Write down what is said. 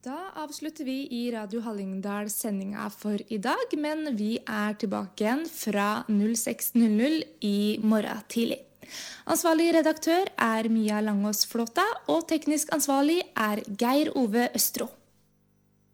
Da avslutter vi i Radio Hallingdal sendinga for i dag, men vi tilbake igjen fra 06:00 i morgen tidlig. Ansvarlig redaktør Mia Langås Flåta, og teknisk ansvarlig Geir Ove Østro.